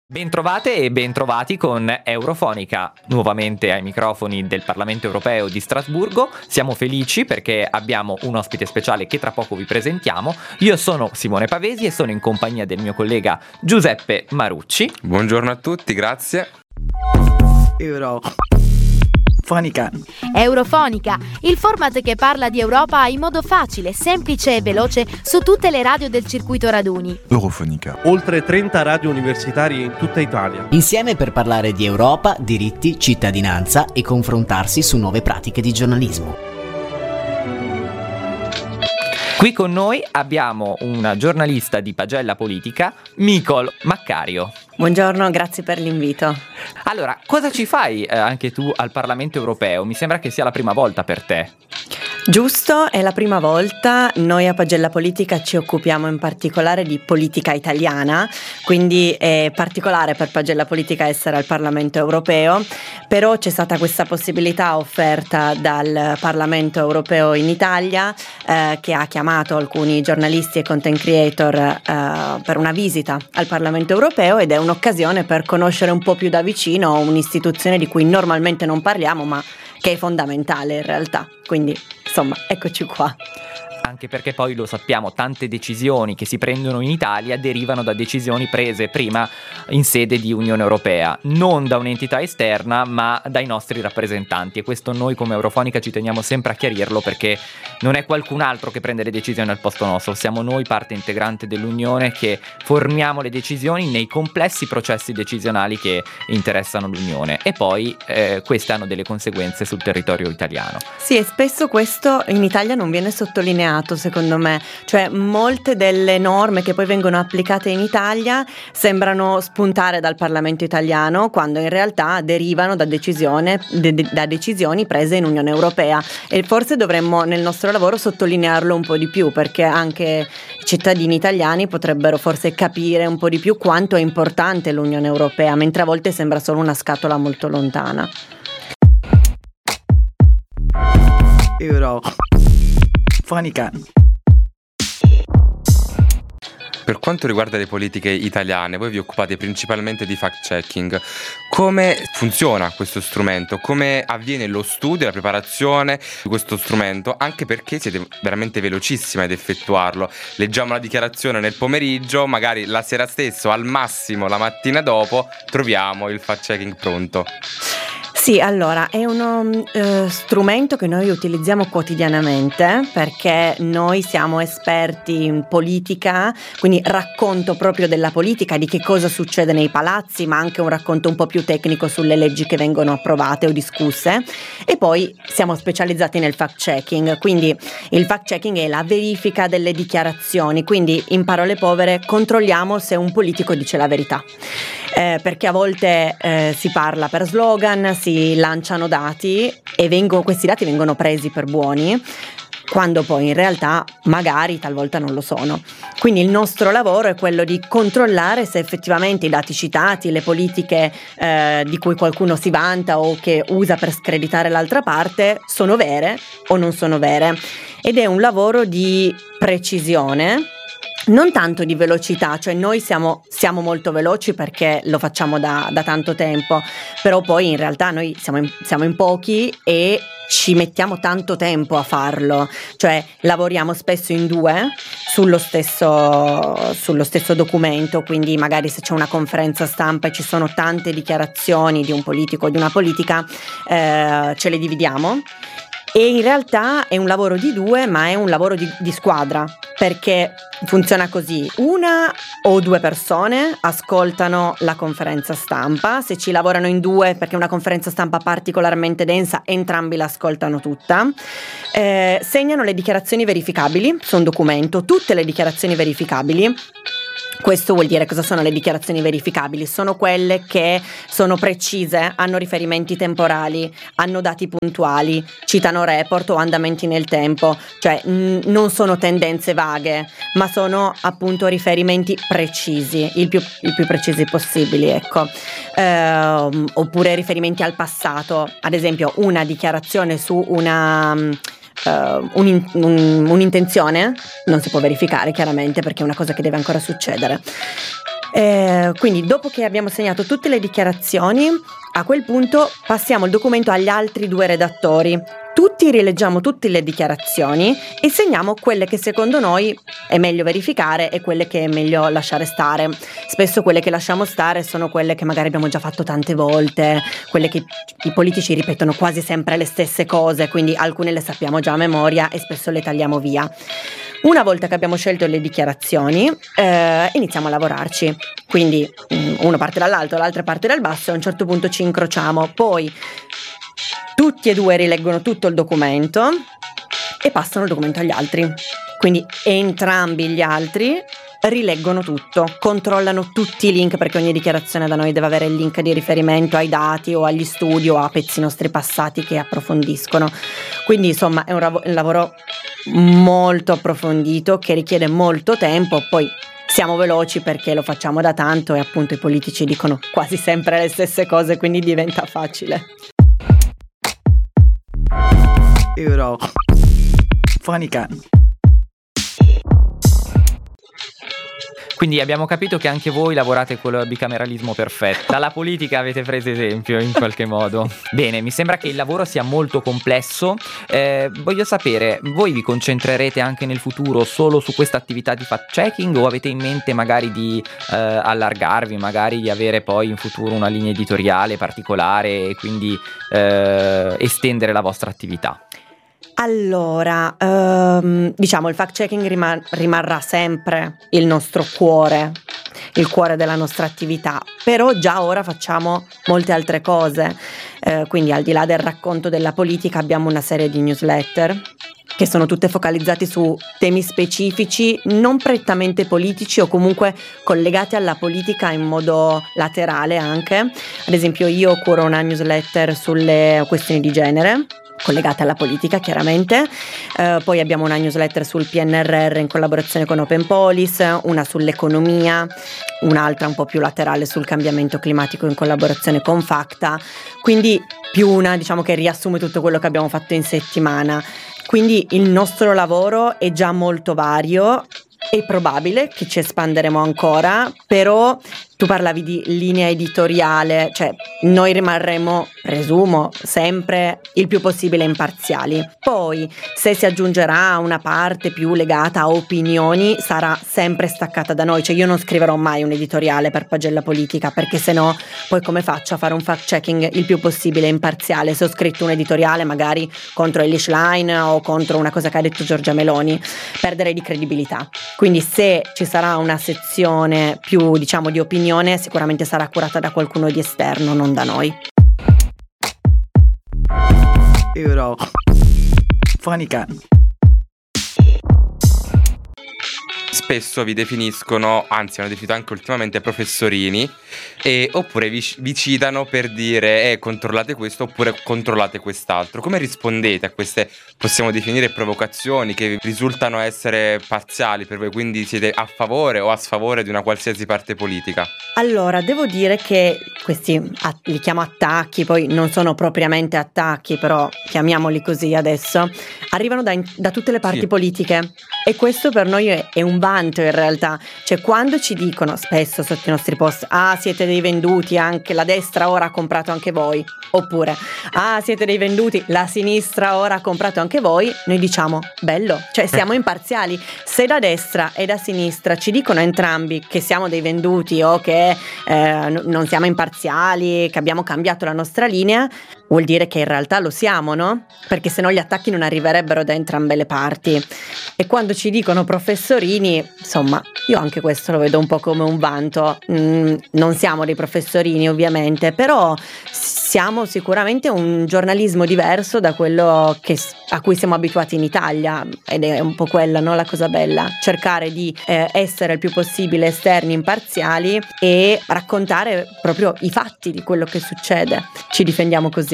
Bentrovate e bentrovati con Eurofonica, nuovamente ai microfoni del Parlamento Europeo di Strasburgo. Siamo felici perché abbiamo un ospite speciale che tra poco vi presentiamo. Io sono Simone Pavesi e sono in compagnia del mio collega Giuseppe Marucci. Buongiorno a tutti, grazie. Eurofonica, il format che parla di Europa in modo facile, semplice e veloce su tutte le radio del circuito raduni. Eurofonica. Oltre 30 radio universitarie in tutta Italia. Insieme per parlare di Europa, diritti, cittadinanza e confrontarsi su nuove pratiche di giornalismo. Qui con noi abbiamo una giornalista di pagella politica, Micol Maccario. Buongiorno, grazie per l'invito. Allora, cosa ci fai anche tu al Parlamento Europeo? Mi sembra che sia la prima volta per te. Giusto, è la prima volta. Noi a Pagella Politica ci occupiamo in particolare di politica italiana, quindi è particolare per Pagella Politica essere al Parlamento Europeo, però c'è stata questa possibilità offerta dal Parlamento Europeo in Italia che ha chiamato alcuni giornalisti e content creator per una visita al Parlamento Europeo, ed è un'occasione per conoscere un po' più da vicino un'istituzione di cui normalmente non parliamo, ma che è fondamentale in realtà. Quindi, insomma, eccoci qua. Anche perché poi lo sappiamo, tante decisioni che si prendono in Italia derivano da decisioni prese prima in sede di Unione Europea, non da un'entità esterna ma dai nostri rappresentanti, e questo noi come Eurofonica ci teniamo sempre a chiarirlo, perché non è qualcun altro che prende le decisioni al posto nostro, siamo noi parte integrante dell'Unione che formiamo le decisioni nei complessi processi decisionali che interessano l'Unione, e poi queste hanno delle conseguenze sul territorio italiano. Sì, e spesso questo in Italia non viene sottolineato, secondo me, cioè molte delle norme che poi vengono applicate in Italia sembrano spuntare dal Parlamento italiano, quando in realtà derivano da decisioni prese in Unione Europea, e forse dovremmo nel nostro lavoro sottolinearlo un po' di più, perché anche i cittadini italiani potrebbero forse capire un po' di più quanto è importante l'Unione Europea, mentre a volte sembra solo una scatola molto lontana. Eurofonica. Per quanto riguarda le politiche italiane, voi vi occupate principalmente di fact-checking. Come funziona questo strumento? Come avviene lo studio, la preparazione di questo strumento? Anche perché siete veramente velocissima ad effettuarlo. Leggiamo la dichiarazione nel pomeriggio, magari la sera stessa o al massimo la mattina dopo troviamo il fact-checking pronto. Sì, allora è uno strumento che noi utilizziamo quotidianamente, perché noi siamo esperti in politica, quindi racconto proprio della politica, di che cosa succede nei palazzi, ma anche un racconto un po' più tecnico sulle leggi che vengono approvate o discusse, e poi siamo specializzati nel fact-checking, quindi il fact-checking è la verifica delle dichiarazioni, quindi in parole povere controlliamo se un politico dice la verità. Perché a volte si parla per slogan, si lanciano dati e questi dati vengono presi per buoni, quando poi in realtà magari talvolta non lo sono. Quindi il nostro lavoro è quello di controllare se effettivamente i dati citati, le politiche di cui qualcuno si vanta o che usa per screditare l'altra parte, sono vere o non sono vere. Ed è un lavoro di precisione, non tanto di velocità, cioè noi siamo molto veloci perché lo facciamo da tanto tempo, però poi in realtà noi siamo in pochi e ci mettiamo tanto tempo a farlo, cioè lavoriamo spesso in due sullo stesso documento, quindi magari se c'è una conferenza stampa e ci sono tante dichiarazioni di un politico o di una politica, ce le dividiamo. E in realtà è un lavoro di due, ma è un lavoro di squadra, perché funziona così: una o due persone ascoltano la conferenza stampa, se ci lavorano in due perché è una conferenza stampa particolarmente densa, entrambi l'ascoltano tutta, segnano le dichiarazioni verificabili su un documento, tutte le dichiarazioni verificabili. Questo vuol dire, cosa sono le dichiarazioni verificabili? Sono quelle che sono precise, hanno riferimenti temporali, hanno dati puntuali, citano report o andamenti nel tempo, cioè non sono tendenze vaghe, ma sono appunto riferimenti precisi, il più precisi possibili, ecco. Oppure riferimenti al passato, ad esempio una dichiarazione su un'intenzione non si può verificare chiaramente perché è una cosa che deve ancora succedere. Quindi dopo che abbiamo segnato tutte le dichiarazioni, a quel punto passiamo il documento agli altri 2 redattori. Tutti rileggiamo tutte le dichiarazioni e segniamo quelle che secondo noi è meglio verificare e quelle che è meglio lasciare stare. Spesso quelle che lasciamo stare sono quelle che magari abbiamo già fatto tante volte, quelle che i politici ripetono quasi sempre le stesse cose, quindi alcune le sappiamo già a memoria e spesso le tagliamo via. Una volta che abbiamo scelto le dichiarazioni, iniziamo a lavorarci. Quindi uno parte dall'alto, l'altra parte dal basso e a un certo punto ci incrociamo. Poi tutti e 2 rileggono tutto il documento e passano il documento agli altri. Quindi entrambi gli altri rileggono tutto, controllano tutti i link, perché ogni dichiarazione da noi deve avere il link di riferimento ai dati o agli studi o a pezzi nostri passati che approfondiscono. Quindi insomma è un lavoro molto approfondito che richiede molto tempo. Poi siamo veloci perché lo facciamo da tanto e appunto i politici dicono quasi sempre le stesse cose, quindi diventa facile. Eurofonica. Quindi abbiamo capito che anche voi lavorate con il bicameralismo perfetto. Dalla politica avete preso esempio in qualche modo. Bene, mi sembra che il lavoro sia molto complesso. Voglio sapere, voi vi concentrerete anche nel futuro solo su questa attività di fact checking o avete in mente magari di allargarvi, magari di avere poi in futuro una linea editoriale particolare e quindi estendere la vostra attività? Allora, diciamo il fact checking rimarrà sempre il nostro cuore, il cuore della nostra attività, però già ora facciamo molte altre cose, quindi al di là del racconto della politica abbiamo una serie di newsletter che sono tutte focalizzate su temi specifici, non prettamente politici o comunque collegati alla politica in modo laterale anche. Ad esempio io curo una newsletter sulle questioni di genere, collegate alla politica chiaramente, poi abbiamo una newsletter sul PNRR in collaborazione con Open Police, una sull'economia, un'altra un po' più laterale sul cambiamento climatico in collaborazione con Facta, quindi più una diciamo che riassume tutto quello che abbiamo fatto in settimana. Quindi il nostro lavoro è già molto vario, è probabile che ci espanderemo ancora, però tu parlavi di linea editoriale, cioè noi rimarremo, presumo, sempre il più possibile imparziali. Poi se si aggiungerà una parte più legata a opinioni sarà sempre staccata da noi, cioè io non scriverò mai un editoriale per Pagella Politica perché sennò poi come faccio a fare un fact checking il più possibile imparziale se ho scritto un editoriale magari contro Elish Line o contro una cosa che ha detto Giorgia Meloni, perderei di credibilità. Quindi se ci sarà una sezione più diciamo di opinione sicuramente sarà curata da qualcuno di esterno, non da noi. Eurofonica. Spesso vi definiscono, anzi hanno definito anche ultimamente professorini, oppure vi citano per dire controllate questo oppure controllate quest'altro. Come rispondete a queste, possiamo definire, provocazioni che risultano essere parziali per voi? Quindi siete a favore o a sfavore di una qualsiasi parte politica? Allora, devo dire che questi li chiamo attacchi, poi non sono propriamente attacchi, però chiamiamoli così adesso, arrivano da tutte le parti politiche e questo per noi è un vanto in realtà. Cioè quando ci dicono spesso sotto i nostri post siete dei venduti, anche la destra ora ha comprato anche voi, oppure siete dei venduti, la sinistra ora ha comprato anche voi, noi diciamo bello, cioè siamo imparziali. Se da destra e da sinistra ci dicono entrambi che siamo dei venduti o che non siamo imparziali, che abbiamo cambiato la nostra linea, vuol dire che in realtà lo siamo, no? Perché sennò gli attacchi non arriverebbero da entrambe le parti. E quando ci dicono professorini, insomma, io anche questo lo vedo un po' come un vanto. Non siamo dei professorini ovviamente, però siamo sicuramente un giornalismo diverso da quello a cui siamo abituati in Italia, ed è un po' quella, no, la cosa bella, cercare di essere il più possibile esterni, imparziali e raccontare proprio i fatti di quello che succede. Ci difendiamo così.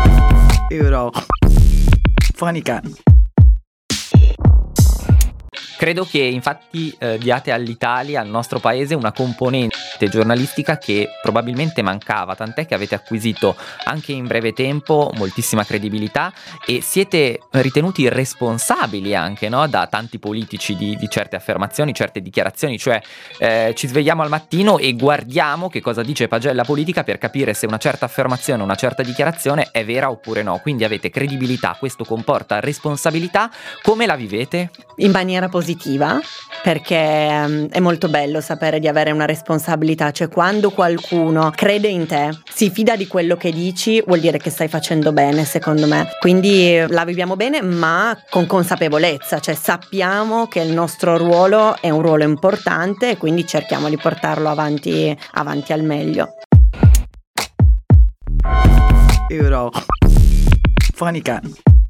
Eurofonica. Credo che infatti diate all'Italia, al nostro paese, una componente giornalistica che probabilmente mancava, tant'è che avete acquisito anche in breve tempo moltissima credibilità e siete ritenuti responsabili anche, no, da tanti politici di certe affermazioni, certe dichiarazioni, cioè ci svegliamo al mattino e guardiamo che cosa dice Pagella Politica per capire se una certa affermazione, una certa dichiarazione è vera oppure no, quindi avete credibilità, questo comporta responsabilità. Come la vivete? In maniera positiva, perché è molto bello sapere di avere una responsabilità, cioè quando qualcuno crede in te, si fida di quello che dici, vuol dire che stai facendo bene, secondo me. Quindi la viviamo bene, ma con consapevolezza, cioè sappiamo che il nostro ruolo è un ruolo importante e quindi cerchiamo di portarlo avanti al meglio. Fonica.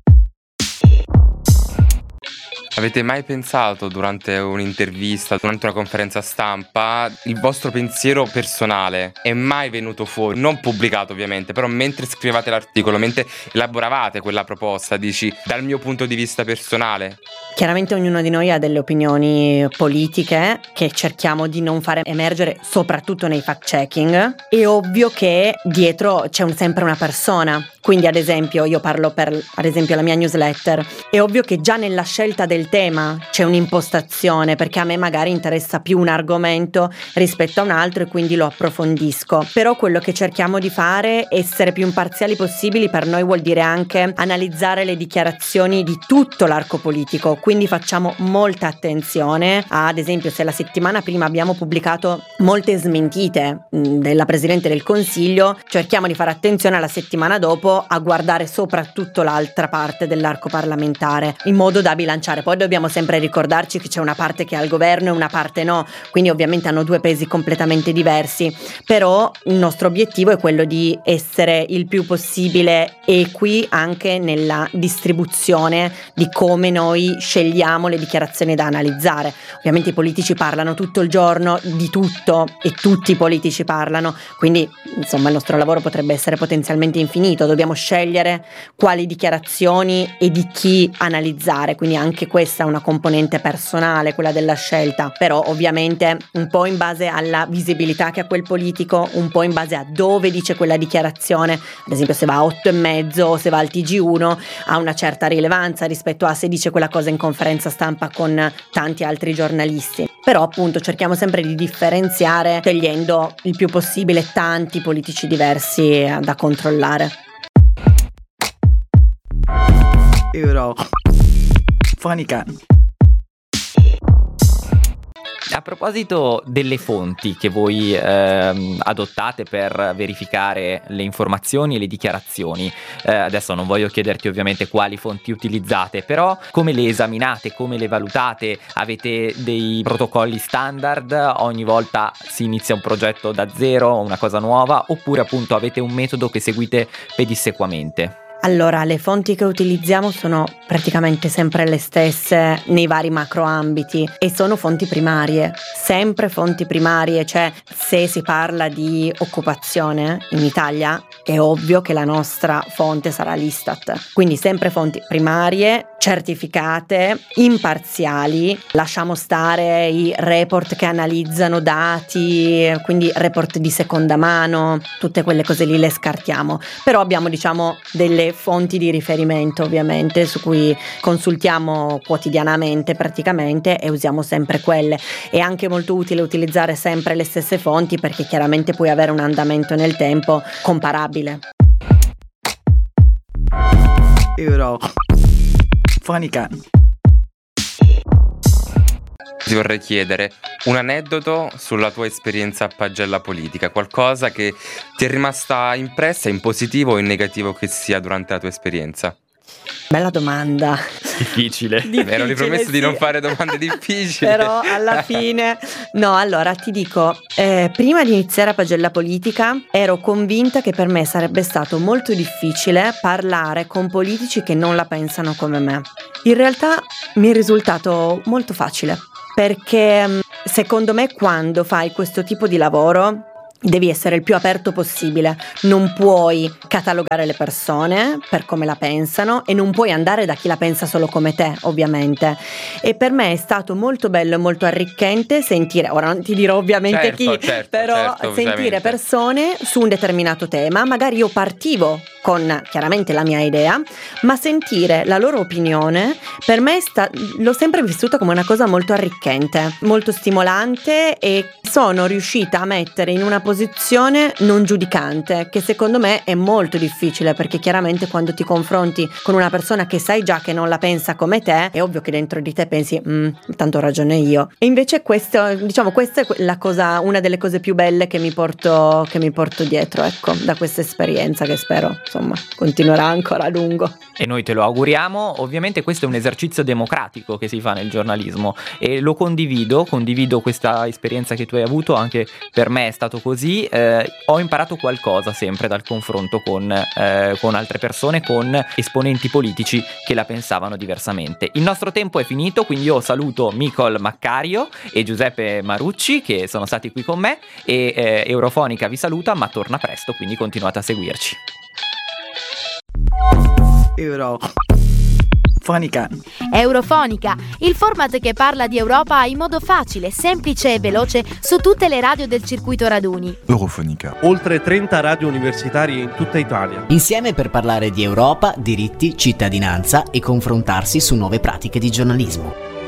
Avete mai pensato durante un'intervista, durante una conferenza stampa, il vostro pensiero personale è mai venuto fuori? Non pubblicato ovviamente, però mentre scrivevate l'articolo, mentre elaboravate quella proposta, dici dal mio punto di vista personale? Chiaramente ognuno di noi ha delle opinioni politiche che cerchiamo di non fare emergere, soprattutto nei fact-checking. È ovvio che dietro c'è sempre una persona, quindi ad esempio io parlo per ad esempio la mia newsletter, è ovvio che già nella scelta del tema c'è un'impostazione, perché a me magari interessa più un argomento rispetto a un altro e quindi lo approfondisco, però quello che cerchiamo di fare è essere più imparziali possibili. Per noi vuol dire anche analizzare le dichiarazioni di tutto l'arco politico, quindi facciamo molta attenzione. Ad esempio, se la settimana prima abbiamo pubblicato molte smentite della Presidente del Consiglio, cerchiamo di fare attenzione alla settimana dopo a guardare soprattutto l'altra parte dell'arco parlamentare, in modo da bilanciare. Poi dobbiamo sempre ricordarci che c'è una parte che è al governo e una parte no, quindi ovviamente hanno due pesi completamente diversi, però il nostro obiettivo è quello di essere il più possibile equi anche nella distribuzione di come noi scegliamo le dichiarazioni da analizzare. Ovviamente i politici parlano tutto il giorno di tutto e tutti i politici parlano, quindi insomma il nostro lavoro potrebbe essere potenzialmente infinito, dobbiamo scegliere quali dichiarazioni e di chi analizzare, quindi anche questa è una componente personale, quella della scelta, però ovviamente un po' in base alla visibilità che ha quel politico, un po' in base a dove dice quella dichiarazione. Ad esempio se va a 8:30 o se va al TG1 ha una certa rilevanza rispetto a se dice quella cosa in conferenza stampa con tanti altri giornalisti, però appunto cerchiamo sempre di differenziare scegliendo il più possibile tanti politici diversi da controllare. Fonica. A proposito delle fonti che voi adottate per verificare le informazioni e le dichiarazioni, adesso non voglio chiederti ovviamente quali fonti utilizzate, però come le esaminate, come le valutate? Avete dei protocolli standard? Ogni volta si inizia un progetto da zero, una cosa nuova, oppure appunto avete un metodo che seguite pedissequamente? Allora, le fonti che utilizziamo sono praticamente sempre le stesse nei vari macro ambiti e sono fonti primarie, sempre fonti primarie, cioè se si parla di occupazione in Italia è ovvio che la nostra fonte sarà l'Istat, quindi sempre fonti primarie, certificate, imparziali, lasciamo stare i report che analizzano dati, quindi report di seconda mano, tutte quelle cose lì le scartiamo, però abbiamo diciamo delle fonti di riferimento ovviamente su cui consultiamo quotidianamente praticamente e usiamo sempre quelle. È anche molto utile utilizzare sempre le stesse fonti perché chiaramente puoi avere un andamento nel tempo comparabile. Fonica. Ti vorrei chiedere un aneddoto sulla tua esperienza a Pagella Politica, qualcosa che ti è rimasta impressa in positivo o in negativo che sia durante la tua esperienza. Bella domanda. Difficile. Mi ero ripromesso sì. di non fare domande difficili. Però alla fine no, allora ti dico, prima di iniziare a Pagella Politica ero convinta che per me sarebbe stato molto difficile parlare con politici che non la pensano come me. In realtà mi è risultato molto facile, perché secondo me quando fai questo tipo di lavoro devi essere il più aperto possibile, non puoi catalogare le persone per come la pensano e non puoi andare da chi la pensa solo come te, ovviamente. E per me è stato molto bello e molto arricchente sentire, ora non ti dirò ovviamente però sentire persone su un determinato tema, magari io partivo con chiaramente la mia idea, ma sentire la loro opinione per me l'ho sempre vissuta come una cosa molto arricchente, molto stimolante, e sono riuscita a mettere in una posizione non giudicante, che secondo me è molto difficile, perché chiaramente quando ti confronti con una persona che sai già che non la pensa come te, è ovvio che dentro di te pensi tanto ho ragione io. E invece questa è una delle cose più belle che mi porto dietro, ecco, da questa esperienza, che spero insomma continuerà ancora a lungo. E noi te lo auguriamo. Ovviamente questo è un esercizio democratico che si fa nel giornalismo e lo condivido questa esperienza che tu hai avuto, anche per me è stato così. Ho imparato qualcosa sempre dal confronto con altre persone, con esponenti politici che la pensavano diversamente. Il nostro tempo è finito, quindi io saluto Micol Maccario e Giuseppe Marucci che sono stati qui con me, e Eurofonica vi saluta, ma torna presto, quindi continuate a seguirci. Eurofonica. Eurofonica, il format che parla di Europa in modo facile, semplice e veloce su tutte le radio del circuito raduni. Eurofonica. Oltre 30 radio universitarie in tutta Italia. Insieme per parlare di Europa, diritti, cittadinanza e confrontarsi su nuove pratiche di giornalismo.